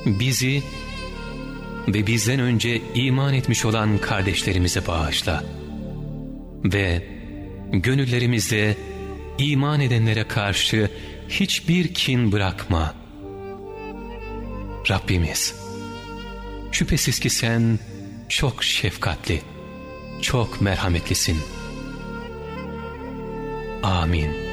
bizi ve bizden önce iman etmiş olan kardeşlerimize bağışla ve gönüllerimizde iman edenlere karşı hiçbir kin bırakma. Rabbimiz, şüphesiz ki sen çok şefkatli, çok merhametlisin. Amin.